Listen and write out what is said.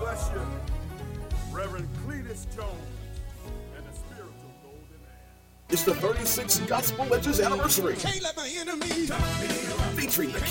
bless you, Reverend Cletus Jones and the spiritual golden age. It's the 36th Gospel Legends anniversary. Can't let my enemy Featuring the